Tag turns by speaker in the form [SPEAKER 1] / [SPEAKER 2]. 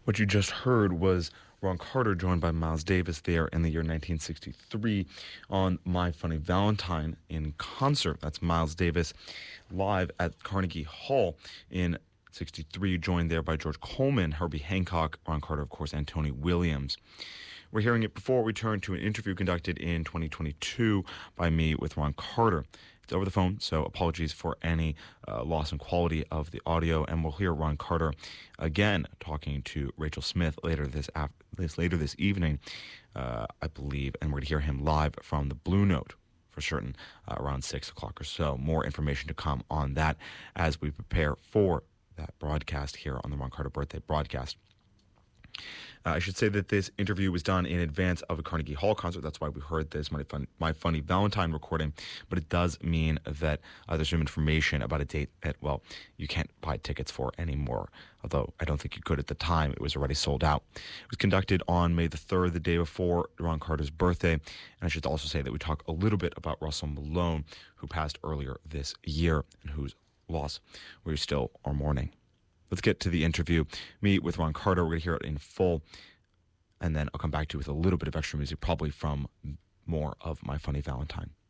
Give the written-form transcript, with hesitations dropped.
[SPEAKER 1] What you just heard was Ron Carter joined by Miles Davis there in the year 1963 on My Funny Valentine in concert. That's Miles Davis live at Carnegie Hall in 63, joined there by George Coleman, Herbie Hancock, Ron Carter, of course, and Tony Williams. We're hearing it before we turn to an interview conducted in 2022 by me with Ron Carter. It's over the phone, so apologies for any loss in quality of the audio. And we'll hear Ron Carter again talking to Rachel Smith later this evening, I believe. And we're going to hear him live from the Blue Note for certain around 6 o'clock or so. More information to come on that as we prepare for that broadcast here on the Ron Carter birthday broadcast. I should say that this interview was done in advance of a Carnegie Hall concert. That's why we heard this My Funny Valentine recording. But it does mean that there's some information about a date that, well, you can't buy tickets for anymore. Although I don't think you could at the time. It was already sold out. It was conducted on May the 3rd, the day before Ron Carter's birthday. And I should also say that we talk a little bit about Russell Malone, who passed earlier this year and whose loss we still are mourning. Let's get to the interview. Me with Ron Carter. We're going to hear it in full. And then I'll come back to you with a little bit of extra music, probably from more of My Funny Valentine.